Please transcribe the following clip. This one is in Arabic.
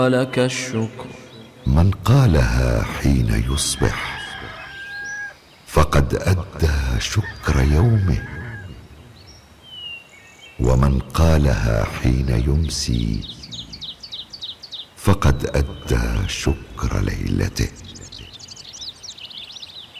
لك الشكر. من قالها حين يصبح فقد أدى شكر يومه، ومن قالها حين يمسي فقد أدى شكر ليلته.